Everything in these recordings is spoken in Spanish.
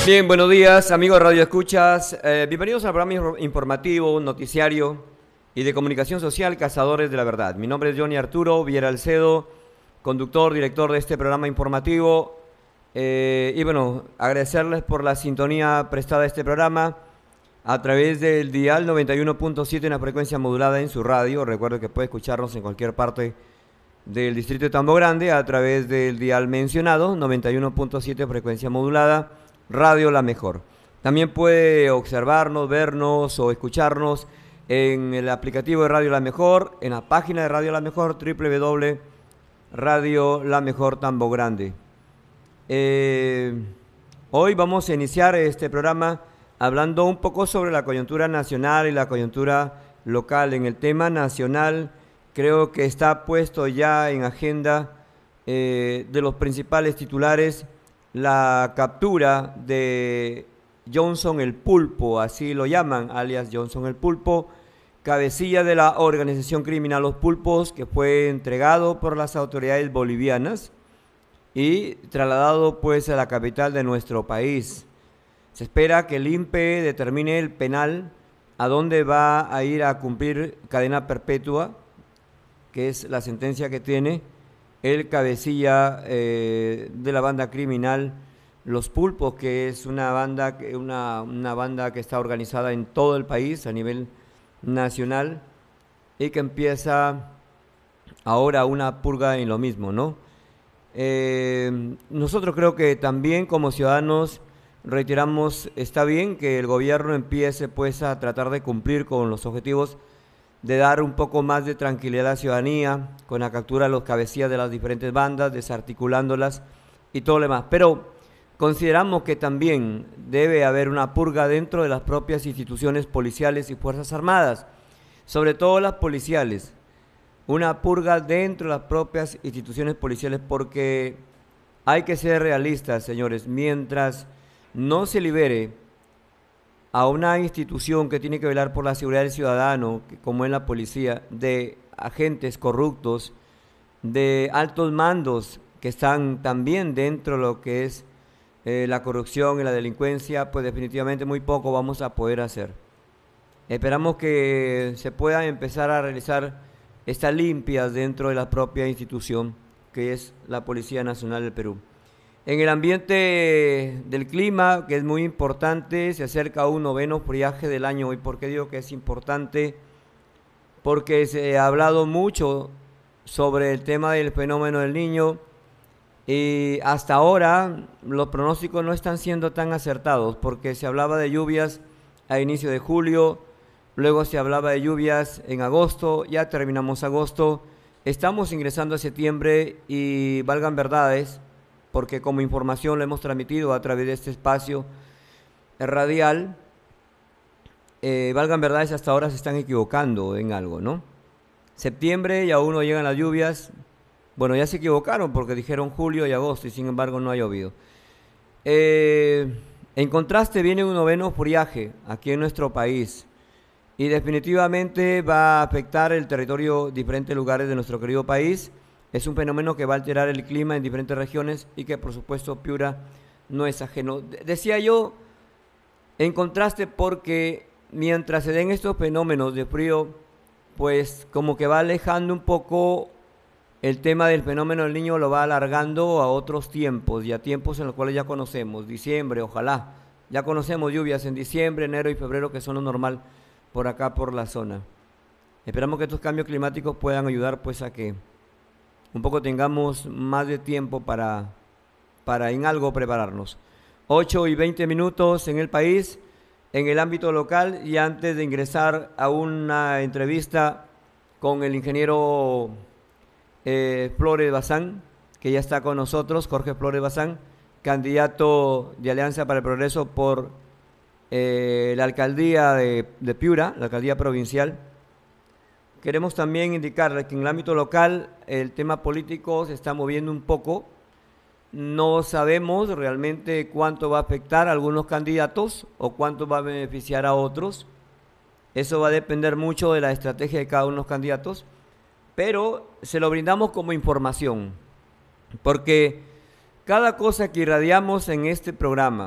Bien, buenos días, amigos Radio Escuchas. Bienvenidos al programa informativo, noticiario y de comunicación social Cazadores de la Verdad. Mi nombre es Johnny Arturo Viera Alcedo, conductor, director de este programa informativo. Y bueno, agradecerles por la sintonía prestada a este programa a través del dial 91.7 en la frecuencia modulada en su radio. Recuerdo que puede escucharnos en cualquier parte del distrito de Tambo Grande a través del dial mencionado, 91.7 frecuencia modulada, Radio La Mejor. También puede observarnos, vernos o escucharnos en el aplicativo de Radio La Mejor, en la página de Radio La Mejor, www.radio La Mejor Tambo Grande. Hoy vamos a iniciar este programa hablando un poco sobre la coyuntura nacional y la coyuntura local. En el tema nacional, creo que está puesto ya en agenda de los principales titulares la captura de Johnson el Pulpo, así lo llaman, alias Johnson el Pulpo, cabecilla de la organización criminal Los Pulpos, que fue entregado por las autoridades bolivianas y trasladado pues a la capital de nuestro país. Se espera que el INPE determine el penal a dónde va a ir a cumplir cadena perpetua, que es la sentencia que tiene el cabecilla de la banda criminal Los Pulpos, que es una banda que está organizada en todo el país a nivel nacional y que empieza ahora una purga en lo mismo, ¿no? Nosotros creo que también como ciudadanos reiteramos, está bien que el gobierno empiece pues a tratar de cumplir con los objetivos de dar un poco más de tranquilidad a la ciudadanía con la captura de los cabecillas de las diferentes bandas, desarticulándolas y todo lo demás. Pero consideramos que también debe haber una purga dentro de las propias instituciones policiales y fuerzas armadas, sobre todo las policiales. Una purga dentro de las propias instituciones policiales, porque hay que ser realistas, señores. Mientras no se libere a una institución que tiene que velar por la seguridad del ciudadano, como es la policía, de agentes corruptos, de altos mandos que están también dentro de lo que es la corrupción y la delincuencia, pues definitivamente muy poco vamos a poder hacer. Esperamos que se puedan empezar a realizar estas limpias dentro de la propia institución que es la Policía Nacional del Perú. En el ambiente del clima, que es muy importante, se acerca un noveno friaje del año. ¿Y por qué digo que es importante? Porque se ha hablado mucho sobre el tema del fenómeno del Niño y hasta ahora los pronósticos no están siendo tan acertados, porque se hablaba de lluvias a inicio de julio, luego se hablaba de lluvias en agosto, ya terminamos agosto, estamos ingresando a septiembre y valgan verdades, porque como información lo hemos transmitido a través de este espacio radial, valgan verdades, hasta ahora se están equivocando en algo, ¿no? Septiembre y aún no llegan las lluvias. Bueno, ya se equivocaron porque dijeron julio y agosto y sin embargo no ha llovido. En contraste viene un noveno friaje aquí en nuestro país y definitivamente va a afectar el territorio, diferentes lugares de nuestro querido país. Es un fenómeno que va a alterar el clima en diferentes regiones y que por supuesto Piura no es ajeno. Decía yo en contraste porque mientras se den estos fenómenos de frío, pues como que va alejando un poco el tema del fenómeno del Niño, lo va alargando a otros tiempos y a tiempos en los cuales ya conocemos. Diciembre, ojalá. Ya conocemos lluvias en diciembre, enero y febrero, que son lo normal por acá, por la zona. Esperamos que estos cambios climáticos puedan ayudar pues a que un poco tengamos más de tiempo para en algo prepararnos. 8:20 en el país, en el ámbito local, y antes de ingresar a una entrevista con el ingeniero Flores Bazán, que ya está con nosotros, Jorge Flores Bazán, candidato de Alianza para el Progreso por la alcaldía de Piura, la alcaldía provincial. Queremos también indicarles que en el ámbito local el tema político se está moviendo un poco. No sabemos realmente cuánto va a afectar a algunos candidatos o cuánto va a beneficiar a otros. Eso va a depender mucho de la estrategia de cada uno de los candidatos, pero se lo brindamos como información, porque cada cosa que irradiamos en este programa,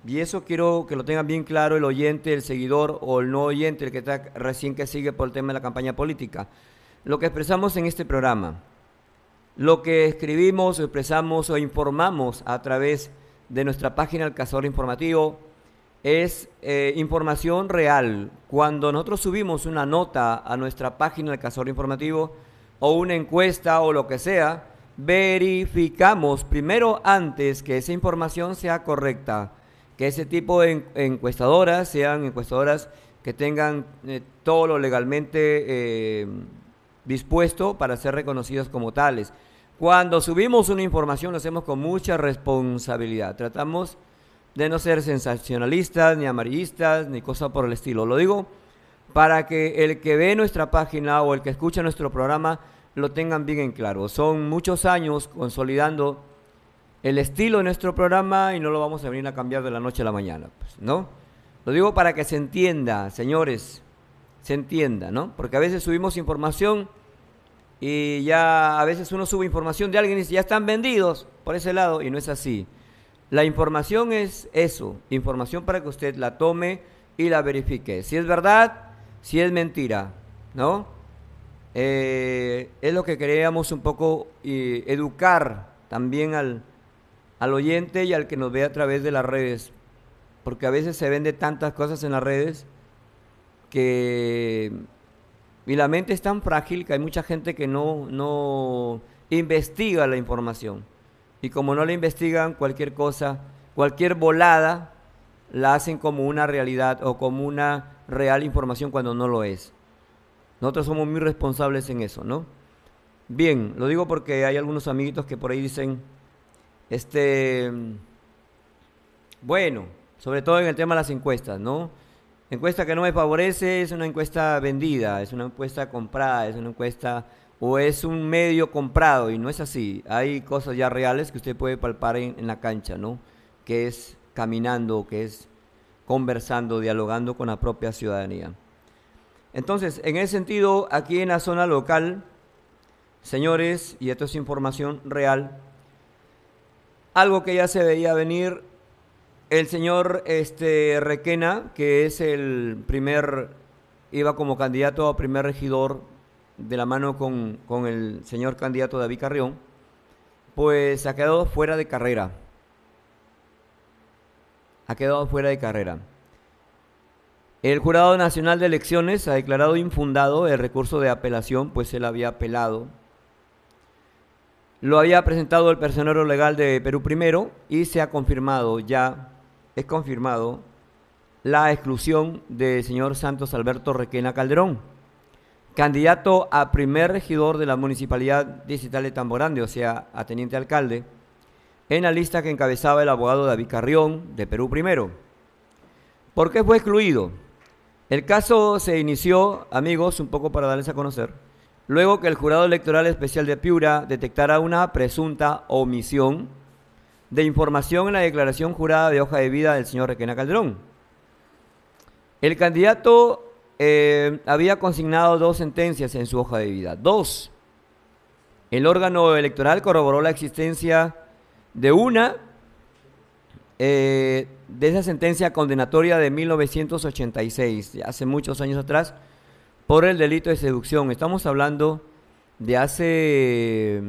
Y eso quiero que lo tengan bien claro el oyente, el seguidor o el no oyente, el que está recién que sigue por el tema de la campaña política. Lo que expresamos en este programa, lo que escribimos, expresamos o informamos a través de nuestra página El Cazador Informativo es información real. Cuando nosotros subimos una nota a nuestra página El Cazador Informativo o una encuesta o lo que sea, verificamos primero antes que esa información sea correcta, que ese tipo de encuestadoras sean encuestadoras que tengan todo lo legalmente dispuesto para ser reconocidas como tales. Cuando subimos una información lo hacemos con mucha responsabilidad. Tratamos de no ser sensacionalistas, ni amarillistas, ni cosa por el estilo. Lo digo para que el que ve nuestra página o el que escucha nuestro programa lo tengan bien en claro. Son muchos años consolidando el estilo de nuestro programa y no lo vamos a venir a cambiar de la noche a la mañana, pues, ¿no? Lo digo para que se entienda, señores, se entienda, ¿no? Porque a veces subimos información y ya a veces uno sube información de alguien y dice, ya están vendidos por ese lado, y no es así. La información es eso, información para que usted la tome y la verifique. Si es verdad, si es mentira, ¿no? Es lo que queríamos un poco educar también al oyente y al que nos ve a través de las redes, porque a veces se vende tantas cosas en las redes que... Y la mente es tan frágil que hay mucha gente que no investiga la información. Y como no la investigan, cualquier cosa, cualquier volada, la hacen como una realidad o como una real información cuando no lo es. Nosotros somos muy responsables en eso, ¿no? Bien, lo digo porque hay algunos amiguitos que por ahí dicen, bueno, sobre todo en el tema de las encuestas, ¿no? Encuesta que no me favorece es una encuesta vendida, es una encuesta comprada, es una encuesta o es un medio comprado, y no es así. Hay cosas ya reales que usted puede palpar en la cancha, ¿no? Que es caminando, que es conversando, dialogando con la propia ciudadanía. Entonces, en ese sentido, aquí en la zona local, señores, y esto es información real, algo que ya se veía venir. El señor Requena, que es iba como candidato a primer regidor de la mano con el señor candidato David Carrión, pues ha quedado fuera de carrera. Ha quedado fuera de carrera. El Jurado Nacional de Elecciones ha declarado infundado el recurso de apelación, pues él había apelado. Lo había presentado el personero legal de Perú Primero y se ha confirmado ya. Es confirmado la exclusión del señor Santos Alberto Requena Calderón, candidato a primer regidor de la Municipalidad Distrital de Tamborande, o sea, a teniente alcalde, en la lista que encabezaba el abogado David Carrión, de Perú Primero. ¿Por qué fue excluido? El caso se inició, amigos, un poco para darles a conocer, luego que el Jurado Electoral Especial de Piura detectara una presunta omisión de información en la declaración jurada de hoja de vida del señor Requena Calderón. El candidato había consignado 2 sentencias en su hoja de vida. 2. El órgano electoral corroboró la existencia de una de esa sentencia condenatoria de 1986, hace muchos años atrás, por el delito de seducción. Estamos hablando de hace,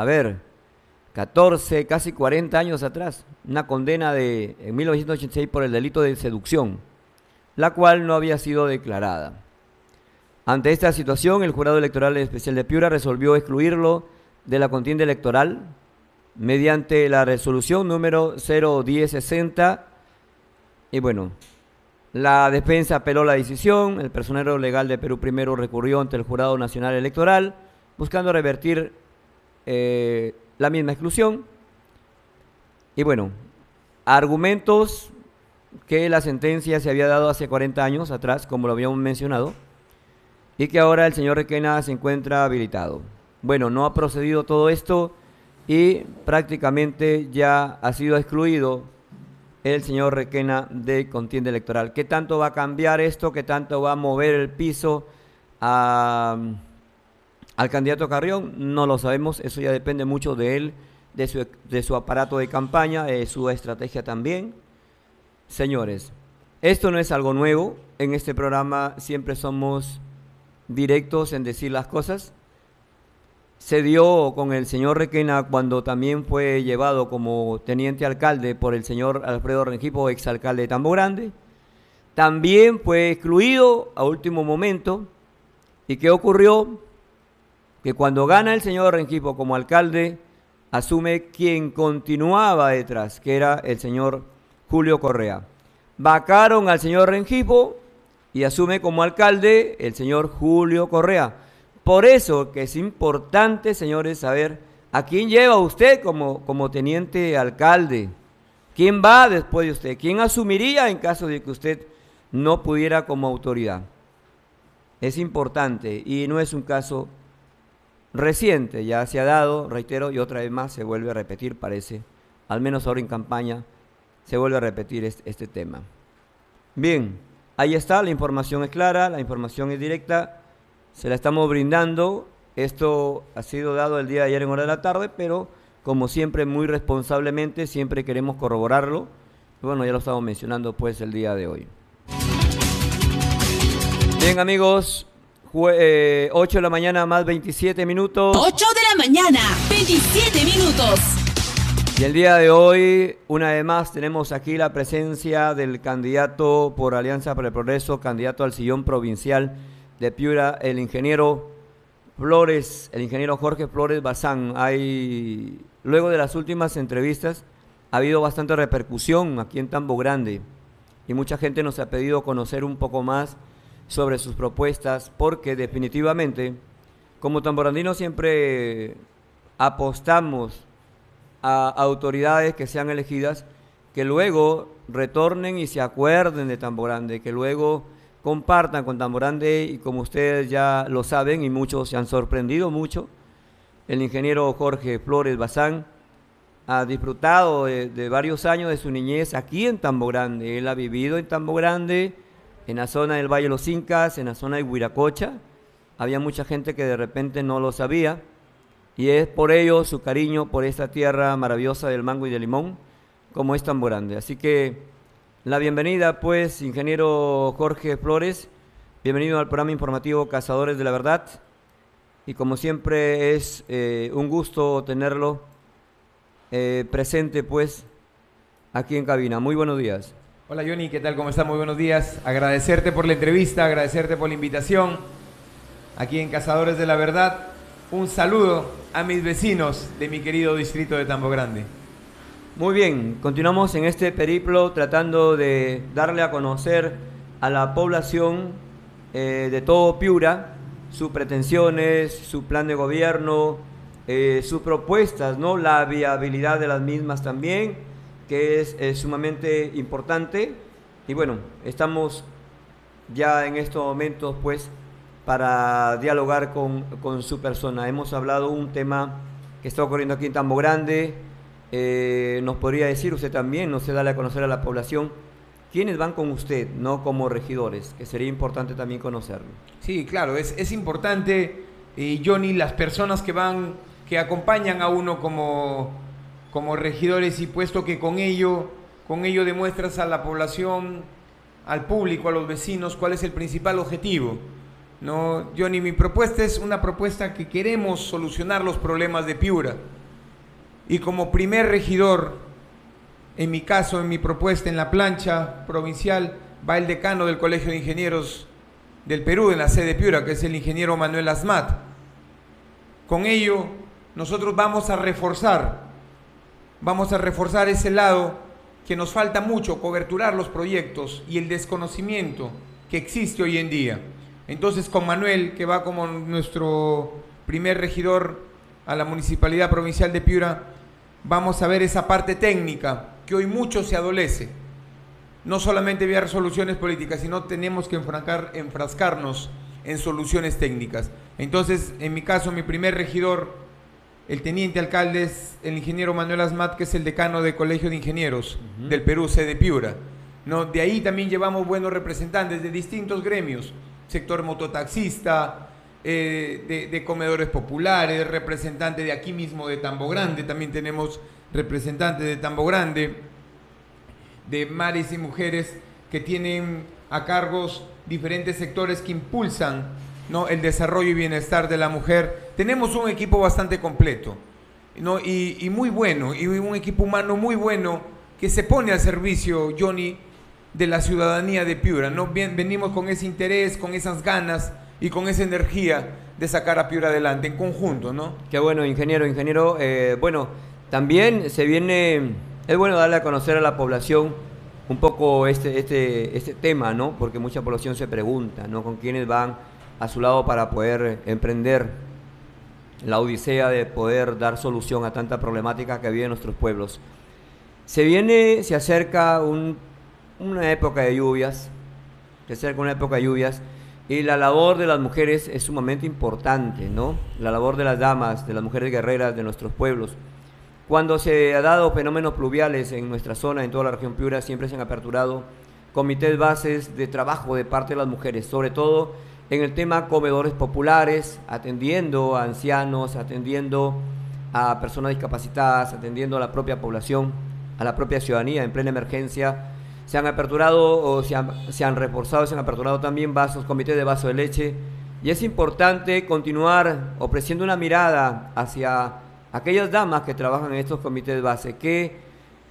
14, casi 40 años atrás, una condena en 1986 por el delito de seducción, la cual no había sido declarada. Ante esta situación, el Jurado Electoral Especial de Piura resolvió excluirlo de la contienda electoral mediante la resolución número 01060. Y bueno, la defensa apeló la decisión, el personero legal de Perú Primero recurrió ante el Jurado Nacional Electoral buscando revertir la misma exclusión. Y bueno, argumentos que la sentencia se había dado hace 40 años atrás, como lo habíamos mencionado, y que ahora el señor Requena se encuentra habilitado. Bueno, no ha procedido todo esto y prácticamente ya ha sido excluido el señor Requena de contienda electoral. ¿Qué tanto va a cambiar esto? ¿Qué tanto va a mover el piso al candidato Carrión? No lo sabemos, eso ya depende mucho de él, de su aparato de campaña, de su estrategia también. Señores, esto no es algo nuevo. En este programa siempre somos directos en decir las cosas. Se dio con el señor Requena cuando también fue llevado como teniente alcalde por el señor Alfredo Rengifo, exalcalde de Tambo Grande. También fue excluido a último momento. ¿Y qué ocurrió? Que cuando gana el señor Rengifo como alcalde, asume quien continuaba detrás, que era el señor Julio Correa. Vacaron al señor Rengifo y asume como alcalde el señor Julio Correa. Por eso que es importante, señores, saber a quién lleva usted como teniente alcalde. ¿Quién va después de usted? ¿Quién asumiría en caso de que usted no pudiera como autoridad? Es importante y no es un caso reciente, ya se ha dado, reitero, y otra vez más se vuelve a repetir, parece, al menos ahora en campaña, se vuelve a repetir este tema. Bien, ahí está, la información es clara, la información es directa, se la estamos brindando. Esto ha sido dado el día de ayer en hora de la tarde, pero como siempre muy responsablemente, siempre queremos corroborarlo. Bueno, ya lo estamos mencionando pues el día de hoy. Bien, amigos, 8 de la mañana más 27 minutos. 8 de la mañana, 27 minutos. Y el día de hoy, una vez más, tenemos aquí la presencia del candidato por Alianza para el Progreso, candidato al sillón provincial de Piura, el ingeniero Flores, el ingeniero Jorge Flores Bazán. Luego de las últimas entrevistas, ha habido bastante repercusión aquí en Tambo Grande y mucha gente nos ha pedido conocer un poco más sobre sus propuestas, porque definitivamente, como tamborandinos, siempre apostamos a autoridades que sean elegidas, que luego retornen y se acuerden de Tambo Grande, que luego compartan con Tambo Grande, y como ustedes ya lo saben y muchos se han sorprendido mucho, el ingeniero Jorge Flores Bazán ha disfrutado de varios años de su niñez aquí en Tambo Grande. Él ha vivido en Tambo Grande, en la zona del Valle de los Incas, en la zona de Huiracocha. Había mucha gente que de repente no lo sabía, y es por ello su cariño por esta tierra maravillosa del mango y del limón, como es Tambo Grande. Así que la bienvenida, pues, ingeniero Jorge Flores, bienvenido al programa informativo Cazadores de la Verdad, y como siempre es un gusto tenerlo presente, pues, aquí en cabina. Muy buenos días. Hola Johnny, ¿qué tal? ¿Cómo estás? Muy buenos días. Agradecerte por la entrevista, agradecerte por la invitación aquí en Cazadores de la Verdad. Un saludo a mis vecinos de mi querido distrito de Tambo Grande. Muy bien, continuamos en este periplo tratando de darle a conocer a la población de todo Piura sus pretensiones, su plan de gobierno, sus propuestas, ¿no? La viabilidad de las mismas también, que es sumamente importante. Y bueno, estamos ya en estos momentos pues para dialogar con su persona. Hemos hablado un tema que está ocurriendo aquí en Tambo Grande. Nos podría decir usted también, no sé, darle a conocer a la población quiénes van con usted, no como regidores, que sería importante también conocerlo. Sí, claro, es importante, Johnny, las personas que acompañan a uno como regidores, y puesto que con ello demuestras a la población, al público, a los vecinos, cuál es el principal objetivo. No, Johnny, mi propuesta es una propuesta que queremos solucionar los problemas de Piura. Y como primer regidor, en mi caso, en mi propuesta, en la plancha provincial, va el decano del Colegio de Ingenieros del Perú, en la sede de Piura, que es el ingeniero Manuel Asmat. Con ello, nosotros vamos a reforzar ese lado que nos falta mucho, coberturar los proyectos y el desconocimiento que existe hoy en día. Entonces, con Manuel, que va como nuestro primer regidor a la Municipalidad Provincial de Piura, vamos a ver esa parte técnica que hoy mucho se adolece. No solamente vía resoluciones políticas, sino tenemos que enfrascarnos en soluciones técnicas. Entonces, en mi caso, mi primer regidor, el teniente alcalde, es el ingeniero Manuel Asmat, que es el decano del Colegio de Ingenieros del Perú, sede Piura. ¿No? De ahí también llevamos buenos representantes de distintos gremios, sector mototaxista, de comedores populares, representantes de aquí mismo de Tambo Grande, también tenemos representantes de Tambo Grande, de mares y mujeres que tienen a cargos diferentes sectores que impulsan, ¿no?, el desarrollo y bienestar de la mujer. Tenemos un equipo bastante completo, ¿no?, y muy bueno, y un equipo humano muy bueno que se pone al servicio, Johnny, de la ciudadanía de Piura, ¿no? Venimos con ese interés, con esas ganas y con esa energía de sacar a Piura adelante en conjunto, ¿no? Qué bueno, ingeniero. Bueno, también es bueno darle a conocer a la población un poco este tema, ¿no? Porque mucha población se pregunta, ¿no?, con quiénes van a su lado para poder emprender la odisea de poder dar solución a tanta problemática que viven nuestros pueblos. Se acerca una época de lluvias, y la labor de las mujeres es sumamente importante, ¿no? La labor de las damas, de las mujeres guerreras de nuestros pueblos. Cuando se ha dado fenómenos pluviales en nuestra zona, en toda la región Piura, siempre se han aperturado comités bases de trabajo de parte de las mujeres, sobre todo en el tema comedores populares, atendiendo a ancianos, atendiendo a personas discapacitadas, atendiendo a la propia población, a la propia ciudadanía en plena emergencia. Se han aperturado o se han reforzado, se han aperturado también comités de vaso de leche, y es importante continuar ofreciendo una mirada hacia aquellas damas que trabajan en estos comités de base. ¿Qué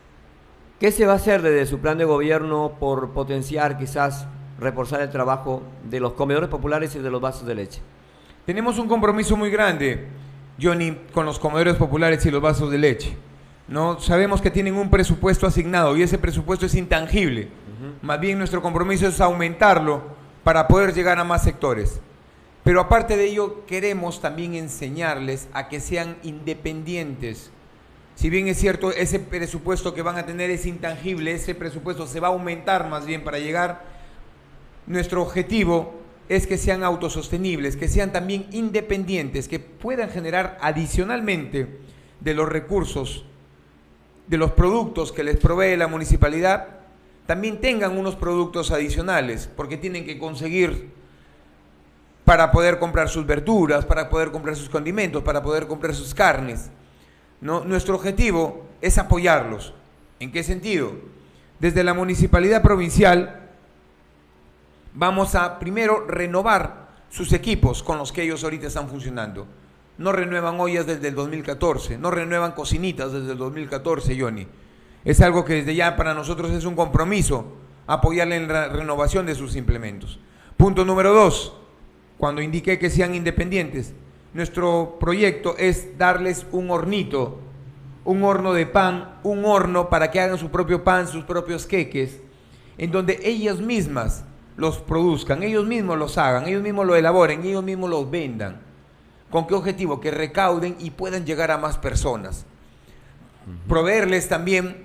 se va a hacer desde su plan de gobierno por potenciar, quizás reforzar el trabajo de los comedores populares y de los vasos de leche? Tenemos un compromiso muy grande, Johnny, con los comedores populares y los vasos de leche, ¿no? Sabemos que tienen un presupuesto asignado y ese presupuesto es intangible. Más bien nuestro compromiso es aumentarlo para poder llegar a más sectores. Pero aparte de ello, queremos también enseñarles a que sean independientes. Si bien es cierto, ese presupuesto que van a tener es intangible, ese presupuesto se va a aumentar más bien para llegar. Nuestro objetivo es que sean autosostenibles, que sean también independientes, que puedan generar adicionalmente de los recursos, de los productos que les provee la municipalidad, también tengan unos productos adicionales, porque tienen que conseguir para poder comprar sus verduras, para poder comprar sus condimentos, para poder comprar sus carnes, ¿no? Nuestro objetivo es apoyarlos. ¿En qué sentido? Desde la municipalidad provincial vamos a primero renovar sus equipos con los que ellos ahorita están funcionando. No renuevan ollas desde el 2014, no renuevan cocinitas desde el 2014, Johnny. Es algo que desde ya para nosotros es un compromiso, apoyarle en la renovación de sus implementos. Punto número 2, cuando indiqué que sean independientes, nuestro proyecto es darles un hornito, un horno de pan, un horno para que hagan su propio pan, sus propios queques, en donde ellas mismas los produzcan, ellos mismos los hagan, ellos mismos lo elaboren, ellos mismos los vendan. ¿Con qué objetivo? Que recauden y puedan llegar a más personas. Proveerles también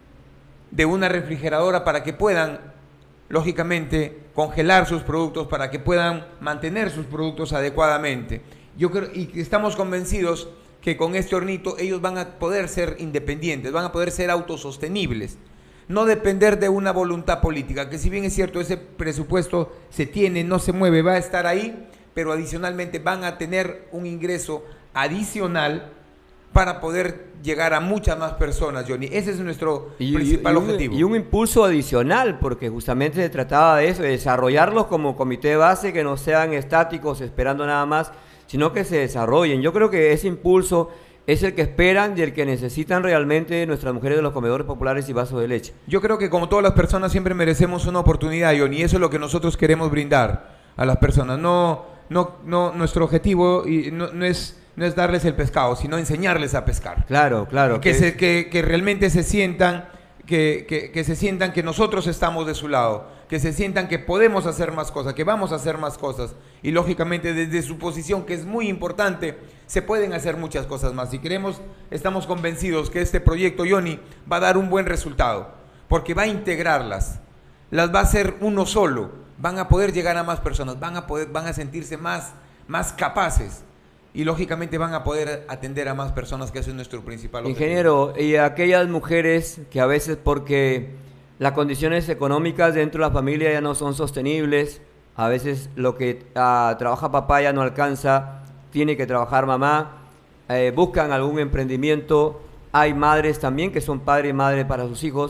de una refrigeradora para que puedan, lógicamente, congelar sus productos, para que puedan mantener sus productos adecuadamente. Yo creo, y estamos convencidos que con este hornito ellos van a poder ser independientes, van a poder ser autosostenibles, no depender de una voluntad política, que si bien es cierto ese presupuesto se tiene, no se mueve, va a estar ahí, pero adicionalmente van a tener un ingreso adicional para poder llegar a muchas más personas, Johnny. Ese es nuestro principal objetivo. Y un impulso adicional, porque justamente se trataba de eso, de desarrollarlos como comité de base, que no sean estáticos esperando nada más, sino que se desarrollen. Yo creo que ese impulso es el que esperan y el que necesitan realmente nuestras mujeres de los comedores populares y vasos de leche. Yo creo que como todas las personas siempre merecemos una oportunidad, Johnny, y eso es lo que nosotros queremos brindar a las personas. No, nuestro objetivo no es darles el pescado, sino enseñarles a pescar. Claro. Que realmente se sientan que se sientan que nosotros estamos de su lado, que se sientan que podemos hacer más cosas, que vamos a hacer más cosas. Y lógicamente desde su posición, que es muy importante, se pueden hacer muchas cosas más. Si queremos, estamos convencidos que este proyecto, Johnny, va a dar un buen resultado, porque va a integrarlas, las va a hacer uno solo, van a poder llegar a más personas, van a sentirse más capaces. Y lógicamente van a poder atender a más personas, que ese es nuestro principal objetivo. Ingeniero, y aquellas mujeres que a veces porque las condiciones económicas dentro de la familia ya no son sostenibles, a veces lo que trabaja papá ya no alcanza, tiene que trabajar mamá, buscan algún emprendimiento. Hay madres también que son padre y madre para sus hijos,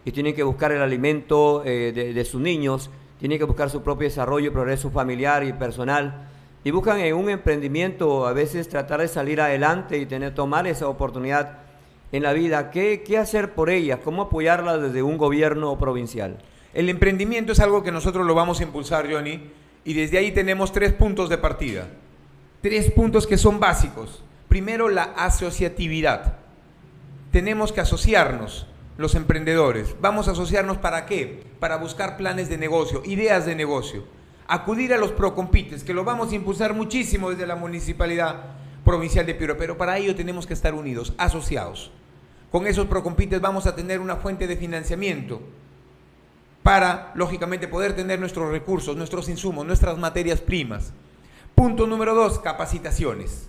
y tienen que buscar el alimento de sus niños, tienen que buscar su propio desarrollo y progreso familiar y personal, y buscan en un emprendimiento a veces tratar de salir adelante y tomar esa oportunidad en la vida. ¿Qué hacer por ellas? ¿Cómo apoyarlas desde un gobierno provincial? El emprendimiento es algo que nosotros lo vamos a impulsar, Johnny, y desde ahí tenemos 3 puntos de partida. 3 puntos que son básicos. Primero, la asociatividad. Tenemos que asociarnos, los emprendedores. ¿Vamos a asociarnos para qué? Para buscar planes de negocio, ideas de negocio. Acudir a los Procompites, que lo vamos a impulsar muchísimo desde la Municipalidad Provincial de Piura, pero para ello tenemos que estar unidos, asociados. Con esos Procompites vamos a tener una fuente de financiamiento para, lógicamente, poder tener nuestros recursos, nuestros insumos, nuestras materias primas. Punto número 2, capacitaciones.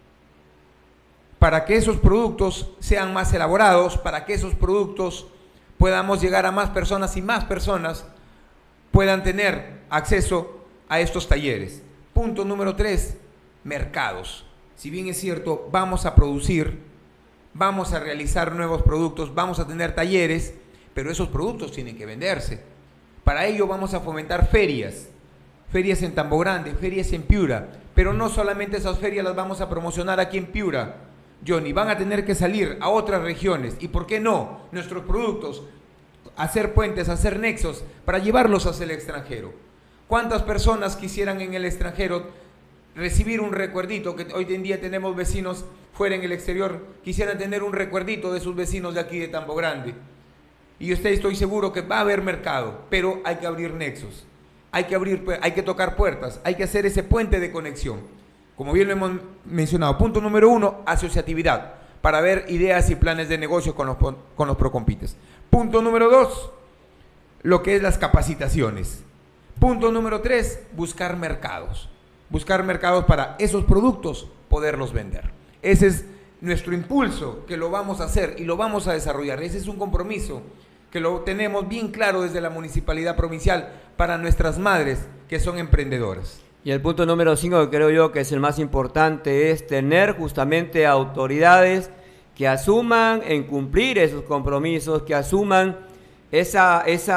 Para que esos productos sean más elaborados, para que esos productos podamos llegar a más personas y más personas puedan tener acceso a estos talleres. Punto número 3, mercados. Si bien es cierto, vamos a producir, vamos a realizar nuevos productos, vamos a tener talleres, pero esos productos tienen que venderse. Para ello vamos a fomentar ferias en Tambo Grande, ferias en Piura, pero no solamente esas ferias las vamos a promocionar aquí en Piura, Johnny, van a tener que salir a otras regiones, y por qué no, nuestros productos, hacer puentes, hacer nexos, para llevarlos hacia el extranjero. ¿Cuántas personas quisieran en el extranjero recibir un recuerdito? Que hoy en día tenemos vecinos fuera en el exterior, quisieran tener un recuerdito de sus vecinos de aquí de Tambo Grande. Y usted, estoy seguro que va a haber mercado, pero hay que abrir nexos, hay que tocar puertas, hay que hacer ese puente de conexión. Como bien lo hemos mencionado, punto número 1, asociatividad, para ver ideas y planes de negocio con los Procompites. Punto número 2, lo que es las capacitaciones. Punto número 3, buscar mercados para esos productos poderlos vender. Ese es nuestro impulso, que lo vamos a hacer y lo vamos a desarrollar. Ese es un compromiso que lo tenemos bien claro desde la Municipalidad Provincial para nuestras madres que son emprendedoras. Y el punto número 5, que creo yo que es el más importante, es tener justamente autoridades que asuman en cumplir esos compromisos, que asuman ese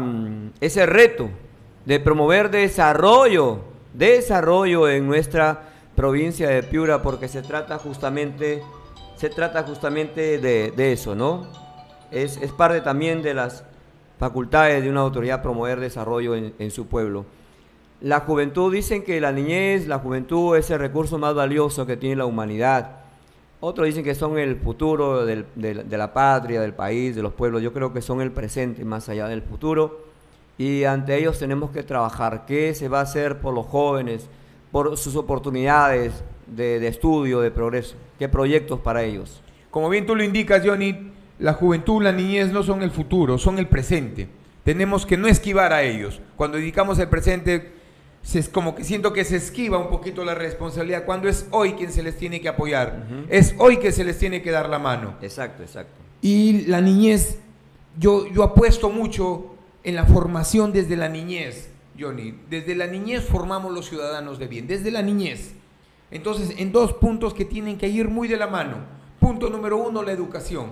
reto de promover desarrollo en nuestra provincia de Piura, porque se trata justamente de eso, ¿no? Es parte también de las facultades de una autoridad promover desarrollo en su pueblo. La juventud, dicen que la juventud es el recurso más valioso que tiene la humanidad. Otros dicen que son el futuro de la patria, del país, de los pueblos. Yo creo que son el presente más allá del futuro, y ante ellos tenemos que trabajar. ¿Qué se va a hacer por los jóvenes, por sus oportunidades de estudio, de progreso? ¿Qué proyectos para ellos? Como bien tú lo indicas, Johnny, la juventud, la niñez no son el futuro, son el presente. Tenemos que no esquivar a ellos. Cuando dedicamos el presente, es como que siento que se esquiva un poquito la responsabilidad, cuando es hoy quien se les tiene que apoyar, es hoy que se les tiene que dar la mano. Exacto. Y la niñez, yo apuesto mucho en la formación desde la niñez, Johnny. Desde la niñez formamos los ciudadanos de bien, desde la niñez. Entonces, en 2 puntos que tienen que ir muy de la mano. Punto número 1, la educación.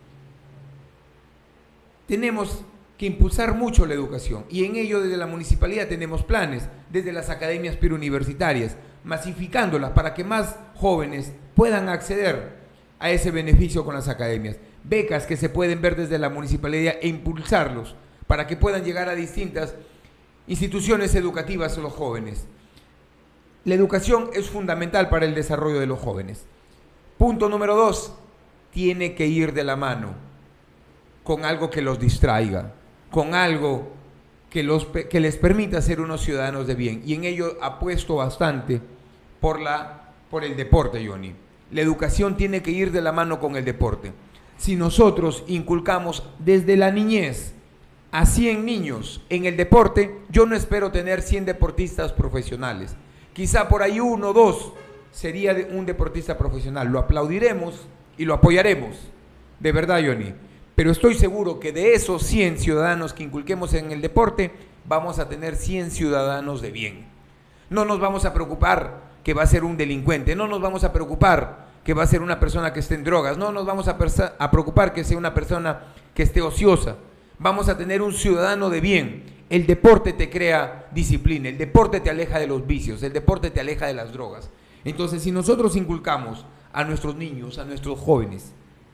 Tenemos que impulsar mucho la educación, y en ello desde la municipalidad tenemos planes, desde las academias preuniversitarias, masificándolas para que más jóvenes puedan acceder a ese beneficio con las academias. Becas que se pueden ver desde la municipalidad e impulsarlos para que puedan llegar a distintas instituciones educativas los jóvenes. La educación es fundamental para el desarrollo de los jóvenes. Punto número 2, tiene que ir de la mano con algo que los distraiga, con algo que les permita ser unos ciudadanos de bien. Y en ello apuesto bastante por el deporte, Johnny. La educación tiene que ir de la mano con el deporte. Si nosotros inculcamos desde la niñez a 100 niños en el deporte, yo no espero tener 100 deportistas profesionales. Quizá por ahí 1 o 2 sería un deportista profesional. Lo aplaudiremos y lo apoyaremos, de verdad, Johnny. Pero estoy seguro que de esos 100 ciudadanos que inculquemos en el deporte, vamos a tener 100 ciudadanos de bien. No nos vamos a preocupar que va a ser un delincuente, no nos vamos a preocupar que va a ser una persona que esté en drogas, no nos vamos a preocupar que sea una persona que esté ociosa. Vamos a tener un ciudadano de bien. El deporte te crea disciplina, el deporte te aleja de los vicios, el deporte te aleja de las drogas. Entonces, si nosotros inculcamos a nuestros niños, a nuestros jóvenes,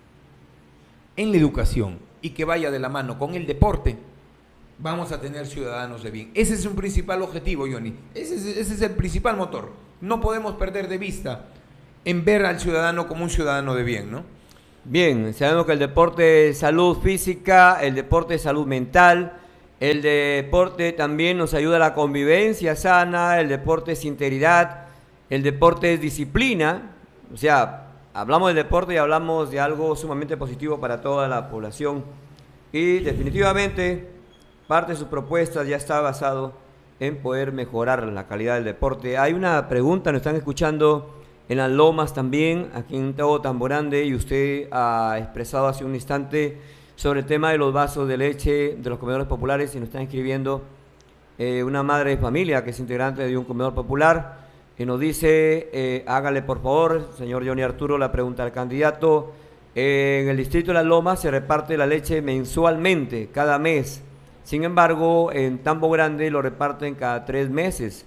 en la educación y que vaya de la mano con el deporte, vamos a tener ciudadanos de bien. Ese es un principal objetivo, Johnny. Ese es el principal motor. No podemos perder de vista en ver al ciudadano como un ciudadano de bien, ¿no? Bien, sabemos que el deporte es salud física, el deporte es salud mental, el deporte también nos ayuda a la convivencia sana, el deporte es integridad, el deporte es disciplina. O sea, hablamos del deporte y hablamos de algo sumamente positivo para toda la población. Y definitivamente parte de sus propuestas ya está basado en poder mejorar la calidad del deporte. Hay una pregunta, nos están escuchando en Las Lomas también, aquí en Tabo Tamborande, y usted ha expresado hace un instante sobre el tema de los vasos de leche de los comedores populares, y nos están escribiendo una madre de familia que es integrante de un comedor popular, que nos dice, hágale por favor, señor Johnny Arturo, la pregunta al candidato. En el distrito de Las Lomas se reparte la leche mensualmente, cada mes. Sin embargo, en Tambo Grande lo reparten cada 3 meses.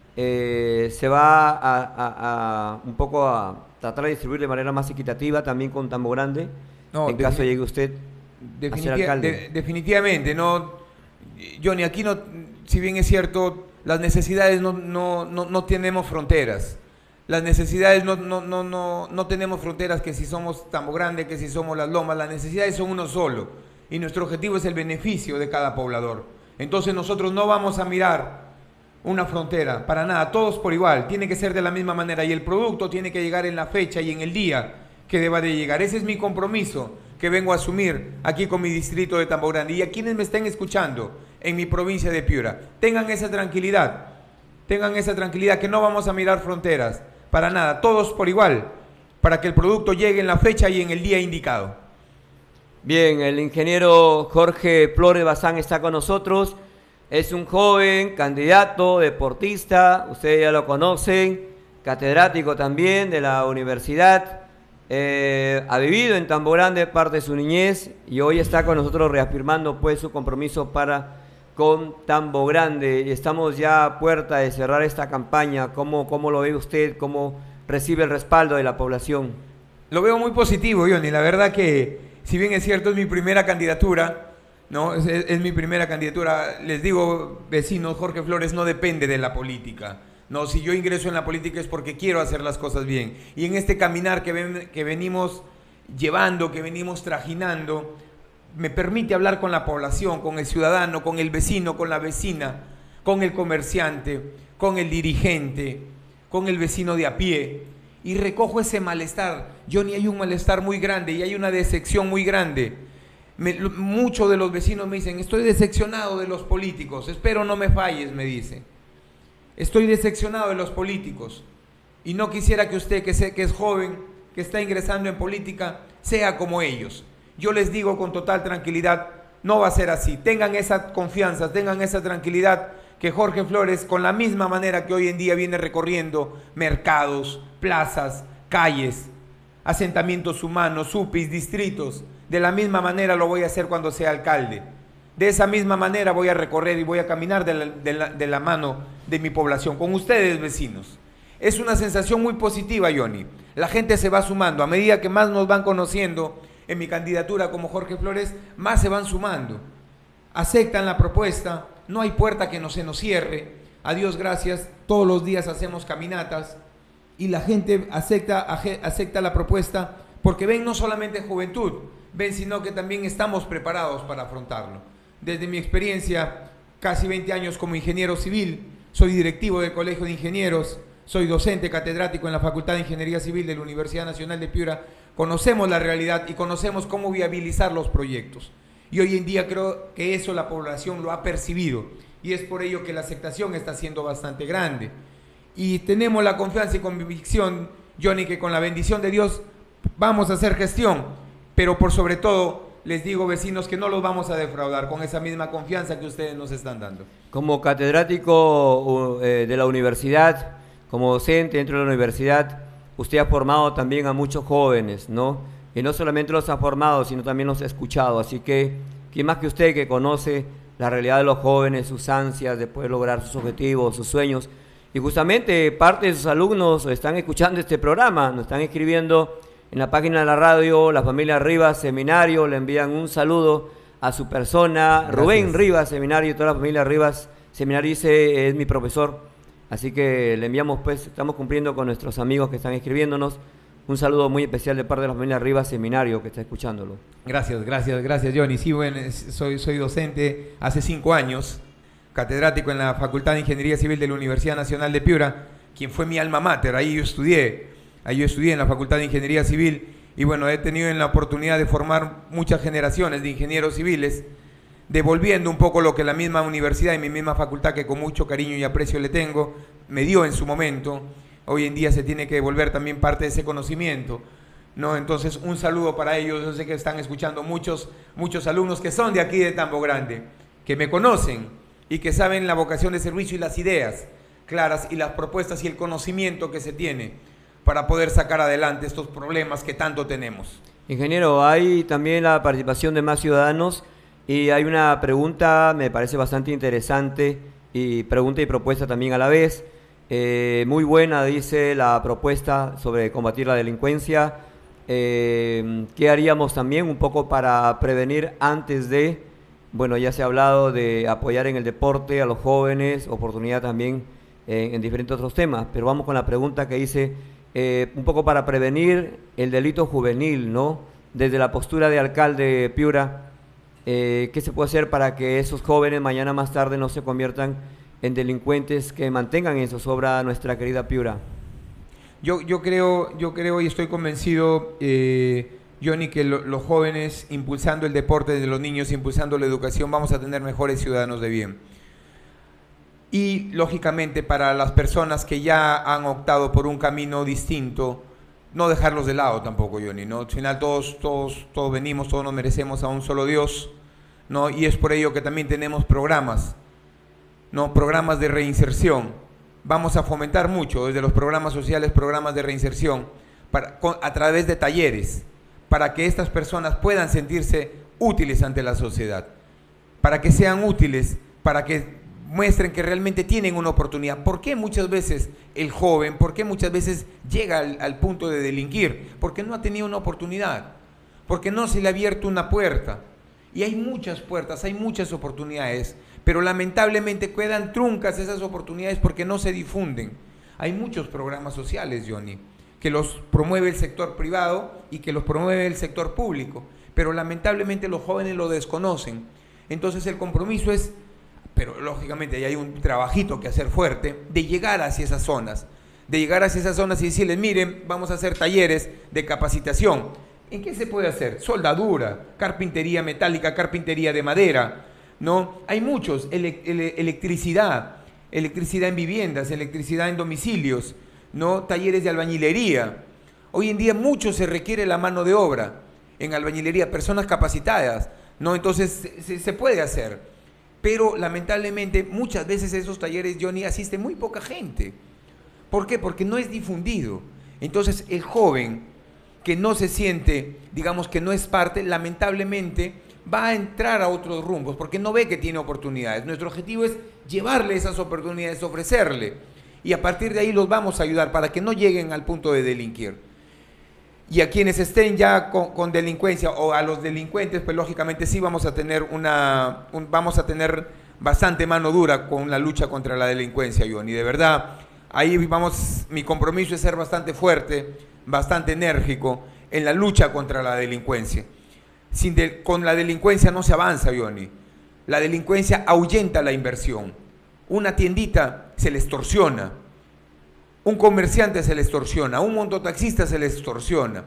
Se va un poco a tratar de distribuir de manera más equitativa también con Tambo Grande, en caso llegue usted a ser alcalde. Definitivamente, no, Johnny, aquí no, si bien es cierto, las necesidades no tenemos fronteras. Las necesidades no tenemos fronteras, que si somos Tambo Grande, que si somos Las Lomas, las necesidades son uno solo. Y nuestro objetivo es el beneficio de cada poblador. Entonces nosotros no vamos a mirar una frontera, para nada, todos por igual, tiene que ser de la misma manera y el producto tiene que llegar en la fecha y en el día que deba de llegar. Ese es mi compromiso que vengo a asumir aquí con mi distrito de Tambo Grande. Y a quienes me estén escuchando en mi provincia de Piura, tengan esa tranquilidad que no vamos a mirar fronteras, para nada, todos por igual, para que el producto llegue en la fecha y en el día indicado. Bien, el ingeniero Jorge Flores Bazán está con nosotros. Es un joven candidato, deportista, ustedes ya lo conocen, catedrático también de la universidad, ha vivido en Tambo Grande parte de su niñez y hoy está con nosotros reafirmando pues su compromiso con Tambo Grande. Y estamos ya a puerta de cerrar esta campaña. ¿Cómo lo ve usted? ¿Cómo recibe el respaldo de la población? Lo veo muy positivo, Johnny. La verdad que, si bien es cierto, es mi primera candidatura, ¿no? Es mi primera candidatura. Les digo, vecinos, Jorge Flores no depende de la política. No, si yo ingreso en la política es porque quiero hacer las cosas bien. Y en este caminar que venimos llevando, que venimos trajinando, me permite hablar con la población, con el ciudadano, con el vecino, con la vecina, con el comerciante, con el dirigente, con el vecino de a pie. Y recojo ese malestar. Johnny, hay un malestar muy grande y hay una decepción muy grande. Muchos de los vecinos me dicen, estoy decepcionado de los políticos, espero no me falles, me dice. Estoy decepcionado de los políticos y no quisiera que usted, que sé que es joven, que está ingresando en política, sea como ellos. Yo les digo con total tranquilidad, no va a ser así. Tengan esa confianza, tengan esa tranquilidad, que Jorge Flores, con la misma manera que hoy en día viene recorriendo mercados, plazas, calles, asentamientos humanos, supis, distritos, de la misma manera lo voy a hacer cuando sea alcalde. De esa misma manera voy a recorrer y voy a caminar de la mano de mi población, con ustedes, vecinos. Es una sensación muy positiva, Johnny. La gente se va sumando. A medida que más nos van conociendo en mi candidatura como Jorge Flores, más se van sumando. Aceptan la propuesta, no hay puerta que no se nos cierre. A Dios gracias, todos los días hacemos caminatas y la gente acepta la propuesta porque ven no solamente juventud, ven sino que también estamos preparados para afrontarlo. Desde mi experiencia, casi 20 años como ingeniero civil, soy directivo del Colegio de Ingenieros, soy docente catedrático en la Facultad de Ingeniería Civil de la Universidad Nacional de Piura, conocemos la realidad y conocemos cómo viabilizar los proyectos. Y hoy en día creo que eso la población lo ha percibido y es por ello que la aceptación está siendo bastante grande. Y tenemos la confianza y convicción, Johnny, que con la bendición de Dios vamos a hacer gestión, pero por sobre todo les digo, vecinos, que no los vamos a defraudar con esa misma confianza que ustedes nos están dando. Como catedrático de la universidad, como docente dentro de la universidad, usted ha formado también a muchos jóvenes, ¿no? Y no solamente los ha formado, sino también los ha escuchado. Así que ¿Quién más que usted que conoce la realidad de los jóvenes, sus ansias de poder lograr sus objetivos, sus sueños? Y justamente parte de sus alumnos están escuchando este programa, nos están escribiendo en la página de la radio, la familia Rivas Seminario, le envían un saludo a su persona. Gracias. Rubén Rivas Seminario y toda la familia Rivas Seminario dice, es mi profesor, así que le enviamos, pues, estamos cumpliendo con nuestros amigos que están escribiéndonos. Un saludo muy especial de parte de la familia Rivas Seminario que está escuchándolo. Gracias Johnny. Sí, bueno, soy docente hace 5 años, catedrático en la Facultad de Ingeniería Civil de la Universidad Nacional de Piura, quien fue mi alma mater. Ahí yo estudié en la Facultad de Ingeniería Civil y bueno, he tenido la oportunidad de formar muchas generaciones de ingenieros civiles, devolviendo un poco lo que la misma universidad y mi misma facultad, que con mucho cariño y aprecio le tengo, me dio en su momento. Hoy en día se tiene que devolver también parte de ese conocimiento, ¿no? Entonces, un saludo para ellos. Yo sé que están escuchando muchos alumnos que son de aquí de Tambo Grande, que me conocen y que saben la vocación de servicio y las ideas claras y las propuestas y el conocimiento que se tiene para poder sacar adelante estos problemas que tanto tenemos. Ingeniero, hay también la participación de más ciudadanos y hay una pregunta, me parece bastante interesante, y pregunta y propuesta también a la vez. Muy buena, dice la propuesta sobre combatir la delincuencia. ¿Qué haríamos también un poco para prevenir antes de? Bueno, ya se ha hablado de apoyar en el deporte a los jóvenes, oportunidad también en diferentes otros temas, pero vamos con la pregunta que dice, un poco para prevenir el delito juvenil, ¿no? Desde la postura de alcalde Piura, ¿qué se puede hacer para que esos jóvenes mañana más tarde no se conviertan en delincuentes, que mantengan en zozobra nuestra querida Piura? Yo creo y estoy convencido, Johnny, que los jóvenes, impulsando el deporte de los niños, impulsando la educación, vamos a tener mejores ciudadanos de bien. Y, lógicamente, para las personas que ya han optado por un camino distinto, no dejarlos de lado tampoco, Johnny, ¿no? Al final todos venimos, todos nos merecemos a un solo Dios, ¿no? Y es por ello que también tenemos programas, ¿no? Programas de reinserción. Vamos a fomentar mucho desde los programas sociales, programas de reinserción, a través de talleres, para que estas personas puedan sentirse útiles ante la sociedad, para que sean útiles, para que muestren que realmente tienen una oportunidad. ¿Por qué muchas veces el joven, por qué muchas veces llega al punto de delinquir? Porque no ha tenido una oportunidad, porque no se le ha abierto una puerta. Y hay muchas puertas, hay muchas oportunidades, pero lamentablemente quedan truncas esas oportunidades porque no se difunden. Hay muchos programas sociales, Johnny, que los promueve el sector privado y que los promueve el sector público, pero lamentablemente los jóvenes lo desconocen. Entonces el compromiso es, pero lógicamente ahí hay un trabajito que hacer fuerte, de llegar hacia esas zonas, y decirles, miren, vamos a hacer talleres de capacitación. ¿En qué se puede hacer? Soldadura, carpintería metálica, carpintería de madera, ¿no? Hay muchos, electricidad en viviendas, electricidad en domicilios, ¿no? Talleres de albañilería. Hoy en día mucho se requiere la mano de obra en albañilería, personas capacitadas, ¿no? Entonces se puede hacer, pero lamentablemente muchas veces esos talleres, Johnny, asiste muy poca gente. ¿Por qué? Porque no es difundido. Entonces el joven que no se siente, digamos que no es parte, lamentablemente va a entrar a otros rumbos porque no ve que tiene oportunidades. Nuestro objetivo es llevarle esas oportunidades, ofrecerle, y a partir de ahí los vamos a ayudar para que no lleguen al punto de delinquir. Y a quienes estén ya con delincuencia, o a los delincuentes, pues lógicamente sí vamos a tener vamos a tener bastante mano dura con la lucha contra la delincuencia, Johnny. De verdad, ahí mi compromiso es ser bastante fuerte, bastante enérgico en la lucha contra la delincuencia. Con la delincuencia no se avanza, Johnny. La delincuencia ahuyenta la inversión. Una tiendita se le extorsiona, un comerciante se le extorsiona, un mototaxista se le extorsiona,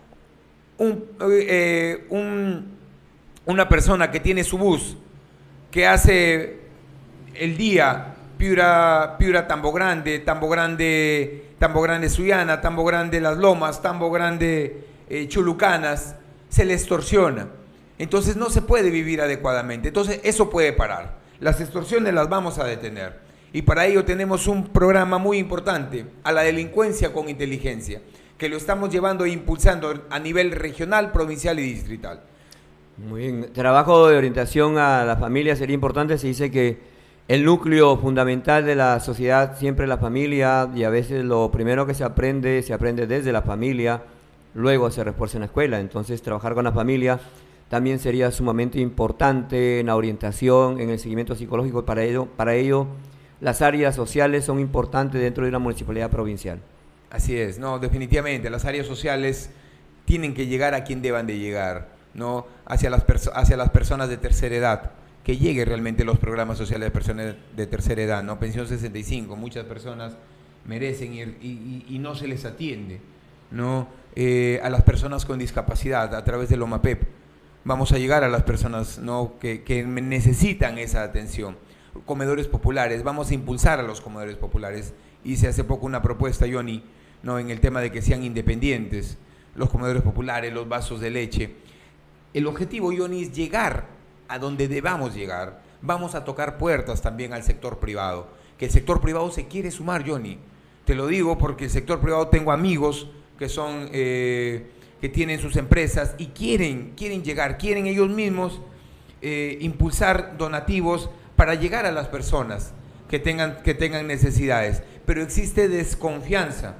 una persona que tiene su bus, que hace el día Piura Tambo Grande, Sullana, Tambo Grande Las Lomas, Tambo Grande Chulucanas, se le extorsiona. Entonces no se puede vivir adecuadamente. Entonces eso puede parar. Las extorsiones las vamos a detener. Y para ello tenemos un programa muy importante, a la delincuencia con inteligencia, que lo estamos llevando e impulsando a nivel regional, provincial y distrital. Muy bien. Trabajo de orientación a la familia sería importante. Se dice que el núcleo fundamental de la sociedad siempre es la familia, y a veces lo primero que se aprende desde la familia, luego se refuerza en la escuela. Entonces, trabajar con la familia también sería sumamente importante en la orientación, en el seguimiento psicológico. Para ello, las áreas sociales son importantes dentro de una municipalidad provincial. Así es, no, definitivamente, las áreas sociales tienen que llegar a quien deban de llegar, ¿no? Hacia las personas de tercera edad, que lleguen realmente los programas sociales de personas de tercera edad, ¿no? Pensión 65, muchas personas merecen ir y no se les atiende, ¿no? A las personas con discapacidad a través del OMAPEP. Vamos a llegar a las personas, ¿no?, que necesitan esa atención. Comedores populares, vamos a impulsar a los comedores populares. Hice hace poco una propuesta, Johnny, ¿no?, en el tema de que sean independientes los comedores populares, los vasos de leche. El objetivo, Johnny, es llegar a donde debamos llegar. Vamos a tocar puertas también al sector privado, que el sector privado se quiere sumar, Johnny. Te lo digo porque el sector privado, tengo amigos que son que tienen sus empresas y quieren llegar, quieren ellos mismos impulsar donativos para llegar a las personas que tengan necesidades. Pero existe desconfianza,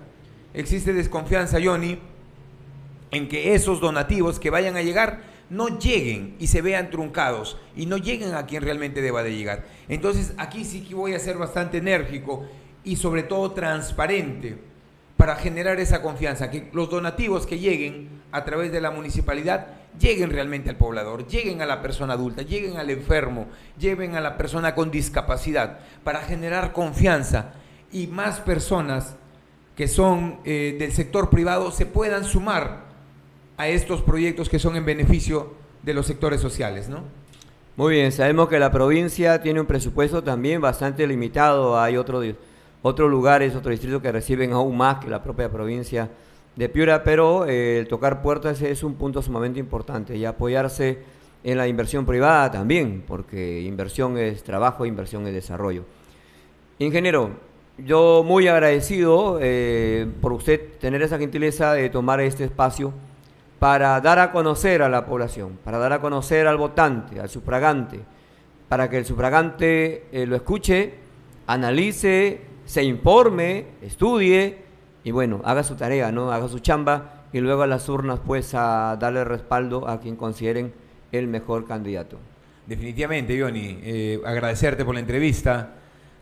Johnny, en que esos donativos que vayan a llegar no lleguen y se vean truncados y no lleguen a quien realmente deba de llegar. Entonces aquí sí que voy a ser bastante enérgico y sobre todo transparente para generar esa confianza, que los donativos que lleguen a través de la municipalidad lleguen realmente al poblador, lleguen a la persona adulta, lleguen al enfermo, lleguen a la persona con discapacidad, para generar confianza y más personas que son del sector privado se puedan sumar a estos proyectos que son en beneficio de los sectores sociales, ¿no? Muy bien, sabemos que la provincia tiene un presupuesto también bastante limitado. Hay otros lugares, otros distritos que reciben aún más que la propia provincia de Piura, pero tocar puertas es un punto sumamente importante, y apoyarse en la inversión privada también, porque inversión es trabajo, inversión es desarrollo. Ingeniero, yo muy agradecido por usted tener esa gentileza de tomar este espacio para dar a conocer a la población, para dar a conocer al votante, al sufragante, para que el sufragante lo escuche, analice, se informe, estudie y bueno, haga su tarea, ¿no?, haga su chamba, y luego a las urnas pues a darle respaldo a quien consideren el mejor candidato. Definitivamente, Johnny, agradecerte por la entrevista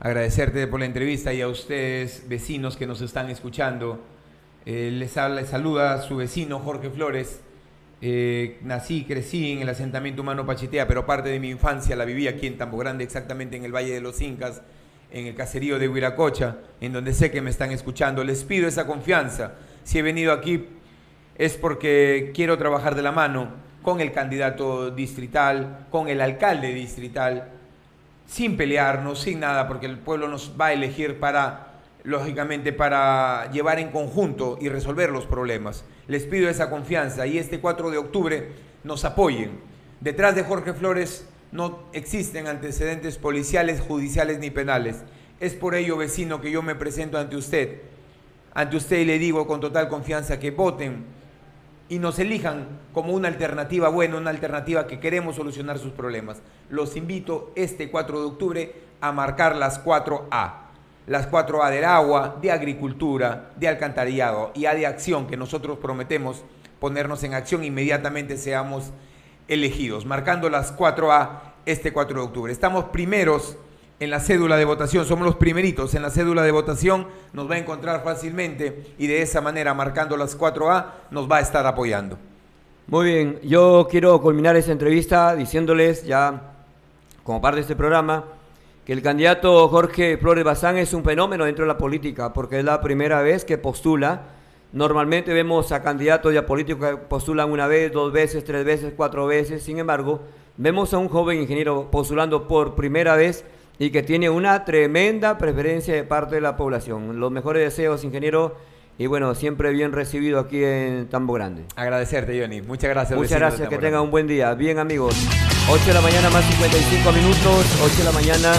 y a ustedes, vecinos que nos están escuchando. Les saluda a su vecino Jorge Flores. Nací y crecí en el asentamiento humano Pachitea, pero parte de mi infancia la viví aquí en Tambo Grande, exactamente en el Valle de los Incas, en el caserío de Huiracocha, en donde sé que me están escuchando. Les pido esa confianza. Si he venido aquí es porque quiero trabajar de la mano con el candidato distrital, con el alcalde distrital, sin pelearnos, sin nada, porque el pueblo nos va a elegir lógicamente para llevar en conjunto y resolver los problemas. Les pido esa confianza y este 4 de octubre nos apoyen. Detrás de Jorge Flores no existen antecedentes policiales, judiciales ni penales. Es por ello, vecino, que yo me presento ante usted y le digo con total confianza que voten y nos elijan como una alternativa buena, una alternativa que queremos solucionar sus problemas. Los invito este 4 de octubre a marcar las 4A. Las 4A del agua, de agricultura, de alcantarillado y A de acción, que nosotros prometemos ponernos en acción inmediatamente seamos elegidos, marcando las 4A este 4 de octubre. Estamos primeros en la cédula de votación, somos los primeritos en la cédula de votación, nos va a encontrar fácilmente y de esa manera, marcando las 4A, nos va a estar apoyando. Muy bien, yo quiero culminar esta entrevista diciéndoles ya, como parte de este programa, que el candidato Jorge Flores Bazán es un fenómeno dentro de la política, porque es la primera vez que postula. Normalmente vemos a candidatos y a políticos que postulan una vez, 2 veces, 3 veces, 4 veces. Sin embargo, vemos a un joven ingeniero postulando por primera vez y que tiene una tremenda preferencia de parte de la población. Los mejores deseos, ingeniero, y bueno, siempre bien recibido aquí en Tambo Grande. Agradecerte, Johnny. Muchas gracias. Muchas gracias, que tengan un buen día. Bien, amigos, 8 de la mañana más 55 minutos, 8 de la mañana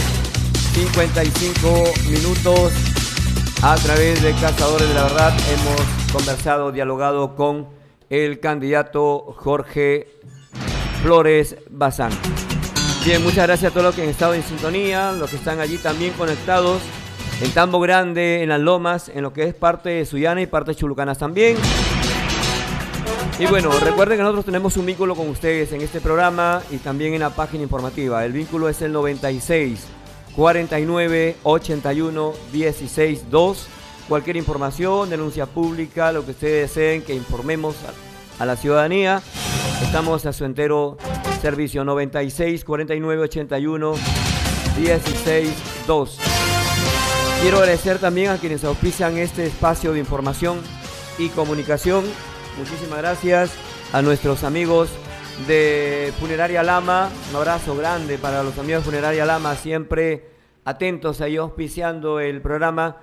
55 minutos. A través de Cazadores de la Verdad hemos conversado, dialogado con el candidato Jorge Flores Bazán. Bien, muchas gracias a todos los que han estado en sintonía, los que están allí también conectados en Tambo Grande, en Las Lomas, en lo que es parte de Sullana y parte de Chulucanas también. Y bueno, recuerden que nosotros tenemos un vínculo con ustedes en este programa y también en la página informativa. El vínculo es el 96 49 81 16 2. Cualquier información, denuncia pública, lo que ustedes deseen que informemos a la ciudadanía, estamos a su entero servicio. 96 49 81 16 2. Quiero agradecer también a quienes auspician este espacio de información y comunicación. Muchísimas gracias a nuestros amigos de Funeraria Lama. Un abrazo grande para los amigos de Funeraria Lama, siempre atentos ahí auspiciando el programa